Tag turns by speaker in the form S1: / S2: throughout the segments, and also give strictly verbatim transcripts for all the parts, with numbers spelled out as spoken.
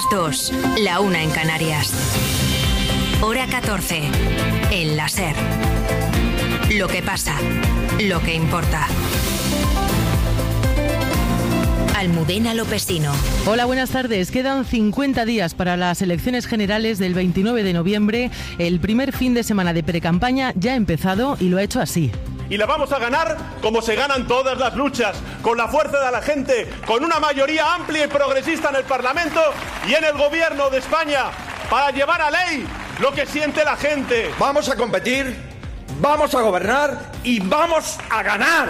S1: dos, la una en Canarias. Hora catorce, en la SER. Lo que pasa, lo que importa. Almudena Lopesino.
S2: Hola, buenas tardes. Quedan cincuenta días para las elecciones generales del veintinueve de noviembre. El primer fin de semana de precampaña ya ha empezado y lo ha hecho así.
S3: Y la vamos a ganar como se ganan todas las luchas, con la fuerza de la gente, con una mayoría amplia y progresista en el Parlamento y en el Gobierno de España, para llevar a ley lo que siente la gente.
S4: Vamos a competir, vamos a gobernar y vamos a ganar.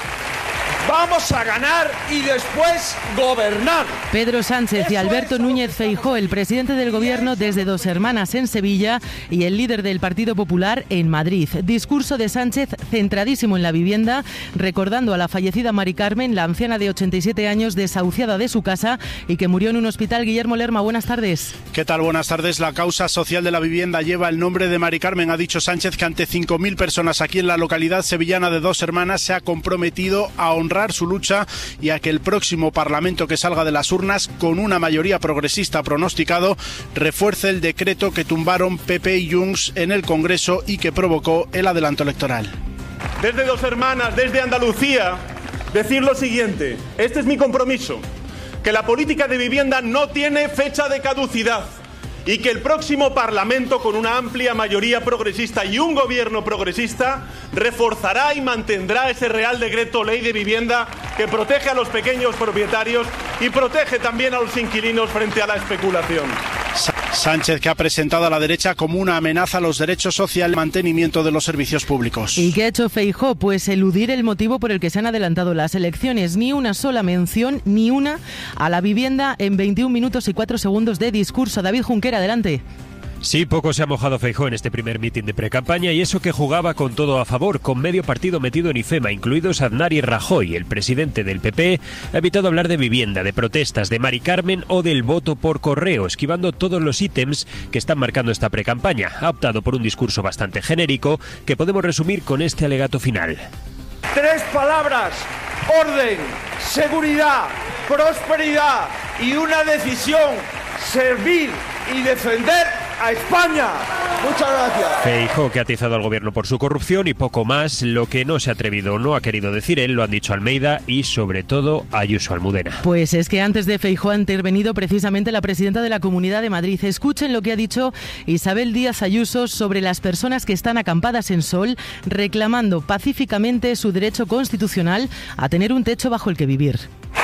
S4: Vamos a ganar y después gobernar.
S2: Pedro Sánchez y Alberto Núñez Feijóo, el presidente del Gobierno desde Dos Hermanas en Sevilla y el líder del Partido Popular en Madrid. Discurso de Sánchez centradísimo en la vivienda, recordando a la fallecida Mari Carmen, la anciana de ochenta y siete años desahuciada de su casa y que murió en un hospital. Guillermo Lerma, buenas tardes.
S5: ¿Qué tal? Buenas tardes. La causa social de la vivienda lleva el nombre de Mari Carmen. Ha dicho Sánchez que ante cinco mil personas aquí en la localidad sevillana de Dos Hermanas se ha comprometido a honrar su lucha y a que el próximo Parlamento que salga de las urnas con una mayoría progresista pronosticado refuerce el decreto que tumbaron P P y Junts en el Congreso y que provocó el adelanto electoral.
S3: Desde Dos Hermanas, desde Andalucía, decir lo siguiente: este es mi compromiso, que la política de vivienda no tiene fecha de caducidad y que el próximo Parlamento, con una amplia mayoría progresista y un gobierno progresista, reforzará y mantendrá ese Real Decreto Ley de Vivienda que protege a los pequeños propietarios y protege también a los inquilinos frente a la especulación.
S5: Sánchez, que ha presentado a la derecha como una amenaza a los derechos sociales y mantenimiento de los servicios públicos.
S2: ¿Y qué ha hecho Feijóo? Pues eludir el motivo por el que se han adelantado las elecciones. Ni una sola mención, ni una, a la vivienda en veintiún minutos y cuatro segundos de discurso. David Junquera, adelante.
S6: Sí, poco se ha mojado Feijóo en este primer mitin de precampaña y eso que jugaba con todo a favor, con medio partido metido en IFEMA, incluidos Aznar y Rajoy. El presidente del P P ha evitado hablar de vivienda, de protestas, de Mari Carmen o del voto por correo, esquivando todos los ítems que están marcando esta precampaña. Ha optado por un discurso bastante genérico que podemos resumir con este alegato final.
S4: Tres palabras: orden, seguridad, prosperidad y una decisión: servir y defender a España. Muchas gracias.
S6: Feijóo, que ha atizado al gobierno por su corrupción y poco más. Lo que no se ha atrevido o no ha querido decir él, lo han dicho Almeida y sobre todo Ayuso, Almudena.
S2: Pues es que antes de Feijóo ha intervenido precisamente la presidenta de la Comunidad de Madrid. Escuchen lo que ha dicho Isabel Díaz Ayuso sobre las personas que están acampadas en Sol reclamando pacíficamente su derecho constitucional a tener un techo bajo el que vivir.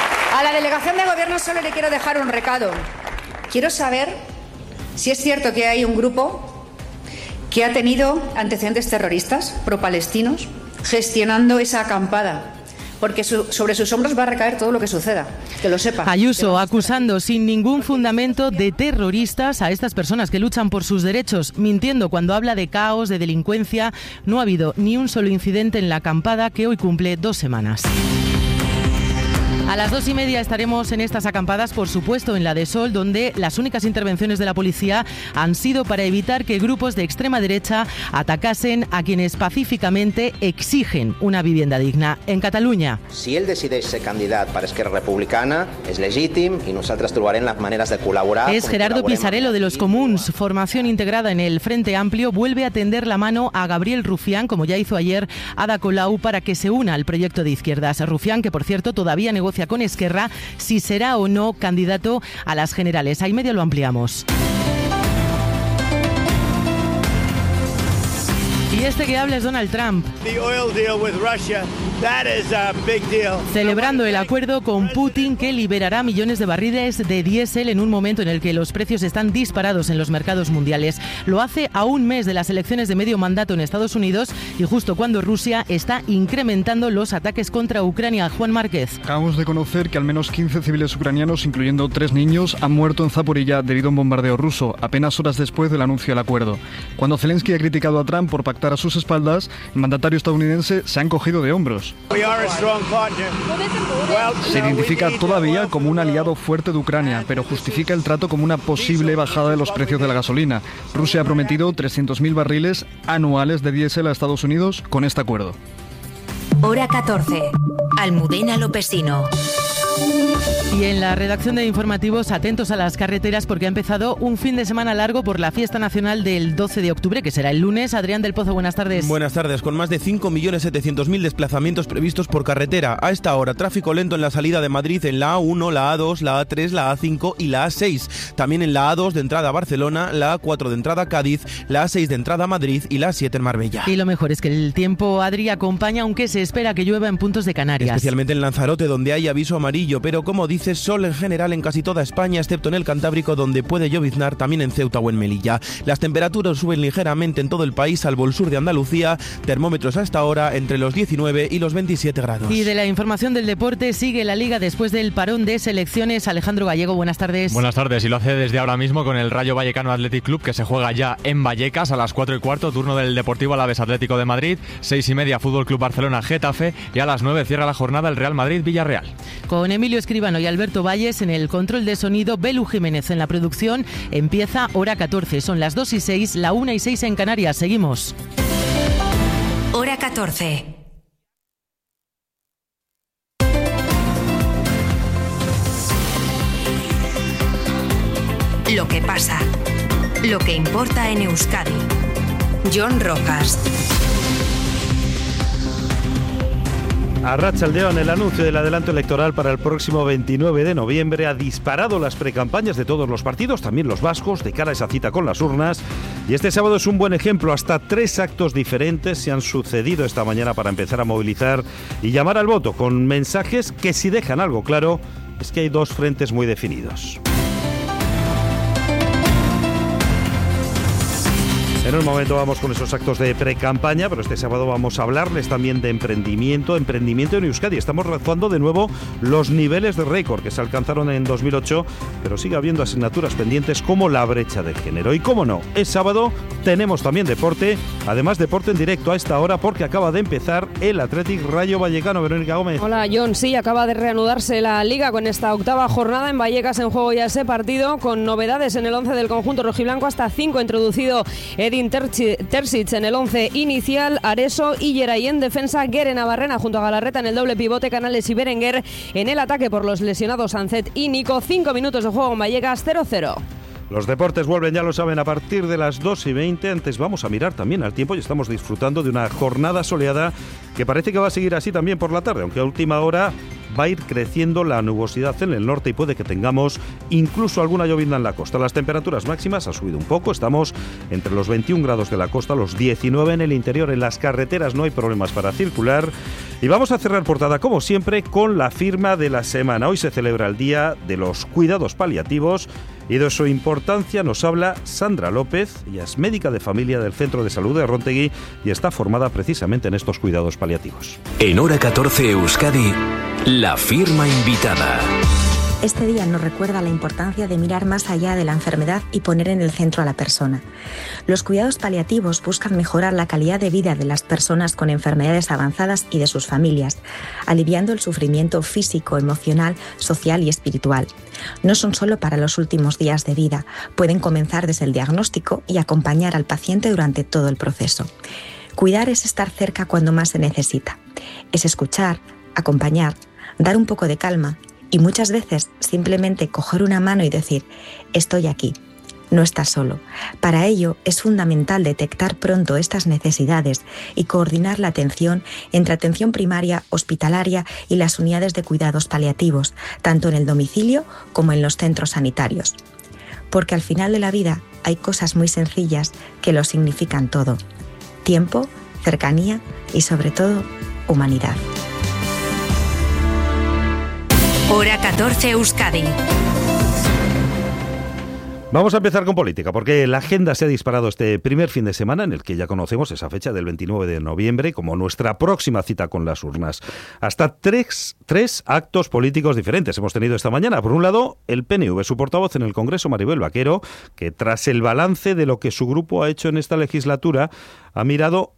S7: A la delegación de gobierno solo le quiero dejar un recado. Quiero saber si es cierto que hay un grupo que ha tenido antecedentes terroristas pro-palestinos gestionando esa acampada, porque su, sobre sus hombros va a recaer todo lo que suceda, que lo sepa.
S2: Ayuso acusando sin ningún fundamento de terroristas a estas personas que luchan por sus derechos, mintiendo cuando habla de caos, de delincuencia. No ha habido ni un solo incidente en la acampada que hoy cumple dos semanas. A las dos y media estaremos en estas acampadas, por supuesto en la de Sol, donde las únicas intervenciones de la policía han sido para evitar que grupos de extrema derecha atacasen a quienes pacíficamente exigen una vivienda digna. En Catalunya.
S8: Si ell decideix ser candidat per Esquerra Republicana, és legítim i nosaltres trobarem las maneras de colaborar.
S2: Es Gerardo Pisarello de los Comuns. Formación integrada en el Frente Amplio vuelve a tender la mano a Gabriel Rufián, como ya hizo ayer Ada Colau, para que se una al proyecto de izquierdas. Rufián, que por cierto todavía negocia con Esquerra si será o no candidato a las generales. Ahí medio lo ampliamos. Y este que habla es Donald Trump. Celebrando el acuerdo con Putin que liberará millones de barriles de diésel en un momento en el que los precios están disparados en los mercados mundiales. Lo hace a un mes de las elecciones de medio mandato en Estados Unidos y justo cuando Rusia está incrementando los ataques contra Ucrania. Juan Márquez.
S9: Acabamos de conocer que al menos quince civiles ucranianos, incluyendo tres niños, han muerto en Zaporilla debido a un bombardeo ruso, apenas horas después del anuncio del acuerdo. Cuando Zelensky ha criticado a Trump por pactar a sus espaldas, el mandatario estadounidense se ha encogido de hombros. Se identifica todavía como un aliado fuerte de Ucrania, pero justifica el trato como una posible bajada de los precios de la gasolina. Rusia ha prometido trescientos mil barriles anuales de diésel a Estados Unidos con este acuerdo.
S1: Hora catorce. Almudena Lopesino.
S2: Y en la redacción de informativos, atentos a las carreteras porque ha empezado un fin de semana largo por la fiesta nacional del doce de octubre, que será el lunes. Adrián del Pozo, buenas tardes.
S10: Buenas tardes. Con más de cinco millones setecientos mil desplazamientos previstos por carretera. A esta hora, tráfico lento en la salida de Madrid en la A uno, la A dos, la A tres, la A cinco y la A seis. También en la A dos de entrada a Barcelona, la A cuatro de entrada a Cádiz, la A seis de entrada a Madrid y la A siete en Marbella.
S2: Y lo mejor es que el tiempo, Adri, acompaña, aunque se espera que llueva en puntos de Canarias.
S10: Especialmente en Lanzarote, donde hay aviso amarillo, pero como dices, sol en general en casi toda España, excepto en el Cantábrico, donde puede lloviznar, también en Ceuta o en Melilla. Las temperaturas suben ligeramente en todo el país, salvo el sur de Andalucía. Termómetros a esta hora entre los diecinueve y los veintisiete grados.
S2: Y de la información del deporte, sigue la Liga después del parón de selecciones. Alejandro Gallego, buenas tardes.
S11: Buenas tardes, y lo hace desde ahora mismo con el Rayo Vallecano Athletic Club, que se juega ya en Vallecas a las cuatro y cuarto, turno del Deportivo Alavés Atlético de Madrid, seis y media Fútbol Club Barcelona Getafe, y a las nueve cierra la jornada el Real Madrid Villarreal.
S2: Con Emilio Escribano y Alberto Valles en el control de sonido, Belu Jiménez en la producción. Empieza hora catorce, son las dos y seis, la una y seis en Canarias. Seguimos.
S1: Hora catorce. Lo que pasa, lo que importa en Euskadi. Jon Rojas.
S12: Arratsaldeon, el anuncio del adelanto electoral para el próximo veintinueve de noviembre ha disparado las precampañas de todos los partidos, también los vascos, de cara a esa cita con las urnas. Y este sábado es un buen ejemplo. Hasta tres actos diferentes se han sucedido esta mañana para empezar a movilizar y llamar al voto, con mensajes que, si dejan algo claro, es que hay dos frentes muy definidos. En un momento vamos con esos actos de pre-campaña, pero este sábado vamos a hablarles también de emprendimiento, emprendimiento en Euskadi. Estamos rozando de nuevo los niveles de récord que se alcanzaron en dos mil ocho, pero sigue habiendo asignaturas pendientes como la brecha de género. Y cómo no, es sábado, tenemos también deporte, además deporte en directo a esta hora porque acaba de empezar el Athletic Rayo Vallecano. Verónica Gómez.
S13: Hola, John. Sí, acaba de reanudarse la Liga con esta octava jornada en Vallecas, en juego ya ese partido, con novedades en el once del conjunto rojiblanco, hasta cinco introducido Edin Terzic en el once inicial, Areso y Geray en defensa, Guere Navarrena junto a Galarreta en el doble pivote, Canales y Berenguer en el ataque por los lesionados Sancet y Nico. Cinco minutos de juego en Vallecas, cero cero.
S12: Los deportes vuelven, ya lo saben, a partir de las dos y veinte. Antes vamos a mirar también al tiempo y estamos disfrutando de una jornada soleada que parece que va a seguir así también por la tarde, aunque a última hora va a ir creciendo la nubosidad en el norte y puede que tengamos incluso alguna llovizna en la costa. Las temperaturas máximas han subido un poco, estamos entre los veintiún grados de la costa, los diecinueve en el interior. En las carreteras no hay problemas para circular. Y vamos a cerrar portada, como siempre, con la firma de la semana. Hoy se celebra el Día de los Cuidados Paliativos y de su importancia nos habla Sandra López. Ella es médica de familia del Centro de Salud de Arróntegui y está formada precisamente en estos cuidados paliativos.
S14: En Hora catorce Euskadi, la firma invitada.
S15: Este día nos recuerda la importancia de mirar más allá de la enfermedad y poner en el centro a la persona. Los cuidados paliativos buscan mejorar la calidad de vida de las personas con enfermedades avanzadas y de sus familias, aliviando el sufrimiento físico, emocional, social y espiritual. No son solo para los últimos días de vida, pueden comenzar desde el diagnóstico y acompañar al paciente durante todo el proceso. Cuidar es estar cerca cuando más se necesita. Es escuchar, acompañar, dar un poco de calma y muchas veces simplemente coger una mano y decir: estoy aquí, no estás solo. Para ello es fundamental detectar pronto estas necesidades y coordinar la atención entre atención primaria, hospitalaria y las unidades de cuidados paliativos, tanto en el domicilio como en los centros sanitarios. Porque al final de la vida hay cosas muy sencillas que lo significan todo: tiempo, cercanía y sobre todo humanidad.
S1: Hora catorce Euskadi.
S12: Vamos a empezar con política, porque la agenda se ha disparado este primer fin de semana, en el que ya conocemos esa fecha del veintinueve de noviembre como nuestra próxima cita con las urnas. Hasta tres, tres actos políticos diferentes hemos tenido esta mañana. Por un lado, el P N V, su portavoz en el Congreso, Maribel Vaquero, que tras el balance de lo que su grupo ha hecho en esta legislatura, ha mirado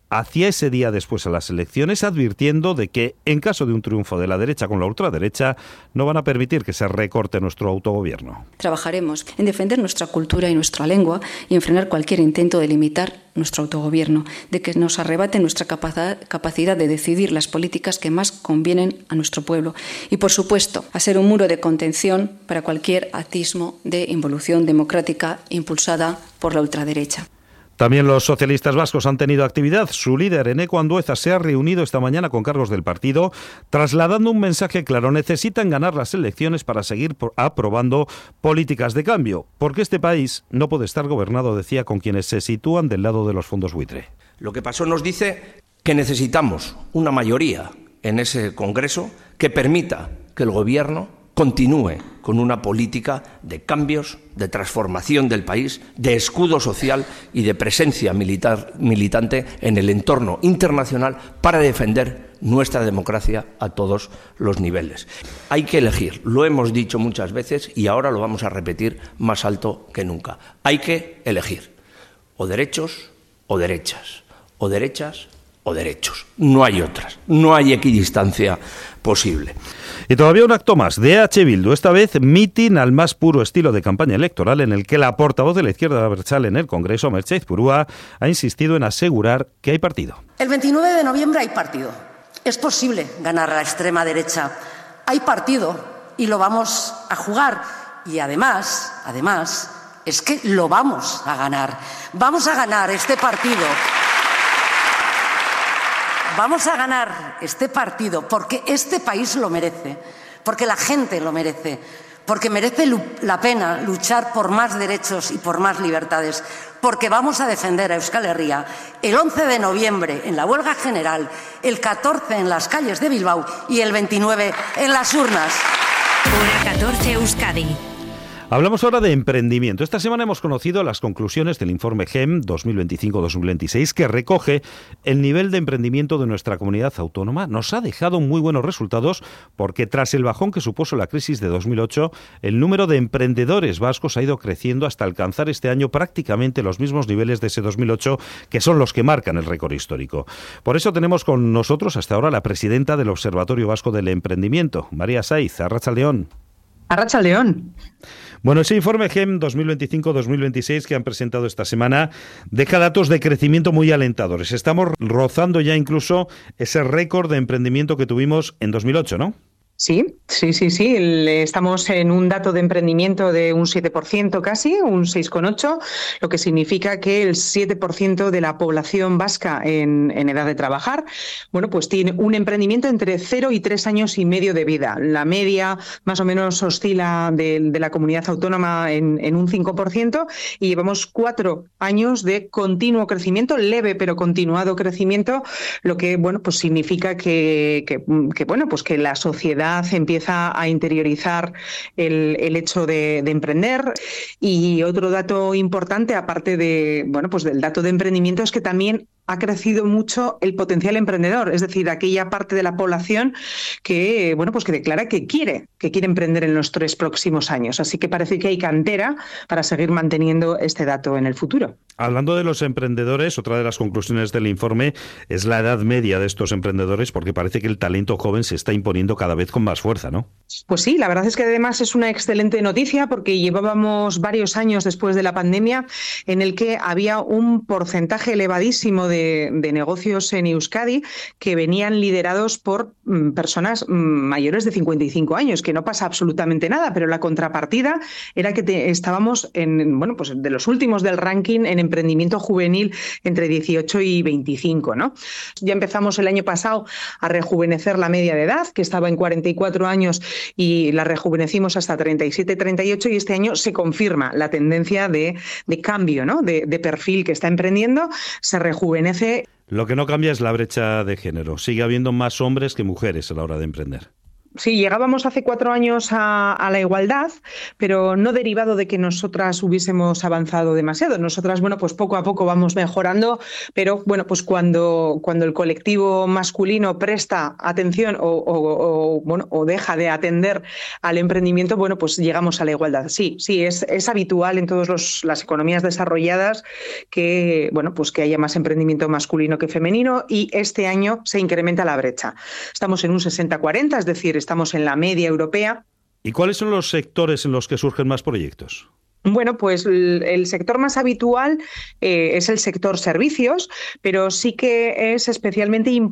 S12: hacia ese día después a las elecciones, advirtiendo de que, en caso de un triunfo de la derecha con la ultraderecha, no van a permitir que se recorte nuestro autogobierno.
S16: Trabajaremos en defender nuestra cultura y nuestra lengua y en frenar cualquier intento de limitar nuestro autogobierno, de que nos arrebate nuestra capacidad de decidir las políticas que más convienen a nuestro pueblo y, por supuesto, a ser un muro de contención para cualquier atismo de involución democrática impulsada por la ultraderecha.
S12: También los socialistas vascos han tenido actividad. Su líder, Eneko Andueza, se ha reunido esta mañana con cargos del partido, trasladando un mensaje claro: necesitan ganar las elecciones para seguir aprobando políticas de cambio, porque este país no puede estar gobernado, decía, con quienes se sitúan del lado de los fondos buitre.
S17: Lo que pasó nos dice que necesitamos una mayoría en ese Congreso que permita que el Gobierno continúe con una política de cambios, de transformación del país, de escudo social y de presencia militar, militante en el entorno internacional para defender nuestra democracia a todos los niveles. Hay que elegir, lo hemos dicho muchas veces y ahora lo vamos a repetir más alto que nunca. Hay que elegir o derechos o derechas, o derechas o derechos. No hay otras, no hay equidistancia posible.
S12: Y todavía un acto más de E H Bildu, esta vez mitin al más puro estilo de campaña electoral, en el que la portavoz de la izquierda abertzale en el Congreso, Merche Aizpurua, ha insistido en asegurar que hay partido.
S18: El veintinueve de noviembre hay partido. Es posible ganar a la extrema derecha. Hay partido y lo vamos a jugar. Y además, además, es que lo vamos a ganar. Vamos a ganar este partido. Vamos a ganar este partido porque este país lo merece, porque la gente lo merece, porque merece la pena luchar por más derechos y por más libertades, porque vamos a defender a Euskal Herria el once de noviembre en la huelga general, el catorce en las calles de Bilbao y el veintinueve en las urnas.
S1: Hora catorce Euskadi.
S12: Hablamos ahora de emprendimiento. Esta semana hemos conocido las conclusiones del informe G E M dos mil veinticinco dos mil veintiséis, que recoge el nivel de emprendimiento de nuestra comunidad autónoma. Nos ha dejado muy buenos resultados porque tras el bajón que supuso la crisis de dos mil ocho, el número de emprendedores vascos ha ido creciendo hasta alcanzar este año prácticamente los mismos niveles de ese dos mil ocho, que son los que marcan el récord histórico. Por eso tenemos con nosotros hasta ahora la presidenta del Observatorio Vasco del Emprendimiento, María Saiz. Arratsaldeon.
S19: Arratsaldeon.
S12: Bueno, ese informe G E M dos mil veinticinco dos mil veintiséis que han presentado esta semana deja datos de crecimiento muy alentadores. Estamos rozando ya incluso ese récord de emprendimiento que tuvimos en dos mil ocho, ¿no?
S19: Sí, sí, sí, sí. Estamos en un dato de emprendimiento de un siete por ciento casi, un seis coma ocho, lo que significa que el siete por ciento de la población vasca en, en edad de trabajar, bueno, pues tiene un emprendimiento entre cero y tres años y medio de vida. La media más o menos oscila de, de la comunidad autónoma en, en un cinco por ciento y llevamos cuatro años de continuo crecimiento, leve pero continuado crecimiento, lo que, bueno, pues significa que, que, que bueno, pues que la sociedad empieza a interiorizar el, el hecho de, de emprender. Y otro dato importante, aparte de, bueno, pues del dato de emprendimiento, es que también ha crecido mucho el potencial emprendedor, es decir, aquella parte de la población que, bueno, pues que declara que quiere, que quiere emprender en los tres próximos años. Así que parece que hay cantera para seguir manteniendo este dato en el futuro.
S12: Hablando de los emprendedores, otra de las conclusiones del informe es la edad media de estos emprendedores, porque parece que el talento joven se está imponiendo cada vez con más fuerza, ¿no?
S19: Pues sí, la verdad es que además es una excelente noticia porque llevábamos varios años después de la pandemia en el que había un porcentaje elevadísimo de De, de negocios en Euskadi que venían liderados por mm, personas mm, mayores de cincuenta y cinco años, que no pasa absolutamente nada, pero la contrapartida era que te, estábamos en, bueno, pues de los últimos del ranking en emprendimiento juvenil entre dieciocho y veinticinco, ¿no? Ya empezamos el año pasado a rejuvenecer la media de edad, que estaba en cuarenta y cuatro años y la rejuvenecimos hasta treinta y siete, treinta y ocho, y este año se confirma la tendencia de, de cambio, ¿no? de, de perfil que está emprendiendo, se rejuvenece.
S12: Lo que no cambia es la brecha de género. Sigue habiendo más hombres que mujeres a la hora de emprender.
S19: sí, llegábamos hace cuatro años a, a la igualdad, pero no derivado de que nosotras hubiésemos avanzado demasiado. Nosotras, bueno, pues poco a poco vamos mejorando, pero bueno, pues cuando, cuando el colectivo masculino presta atención o, o, o, bueno, o deja de atender al emprendimiento, bueno, pues llegamos a la igualdad. Sí, sí, es, es habitual en todas las economías desarrolladas que, bueno, pues que haya más emprendimiento masculino que femenino, y este año se incrementa la brecha. Estamos en un sesenta cuarenta, es decir, estamos en la media europea.
S12: ¿Y cuáles son los sectores en los que surgen más proyectos?
S19: Bueno, pues el sector más habitual eh, es el sector servicios, pero sí que es especialmente importante